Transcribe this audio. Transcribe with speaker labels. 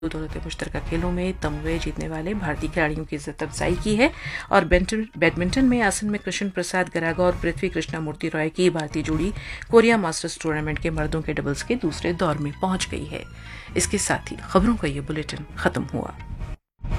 Speaker 1: दौलत मुश्तरका खेलों में तमगे जीतने वाले भारतीय खिलाड़ियों की इज्जत अफजाई की है और बैडमिंटन में आसन में कृष्ण प्रसाद गरागा और पृथ्वी कृष्णामूर्ति रॉय की भारतीय जोड़ी कोरिया मास्टर्स टूर्नामेंट के मर्दों के डबल्स के दूसरे दौर में पहुंच गई है। इसके साथ ही खबरों का ये बुलेटिन खत्म हुआ।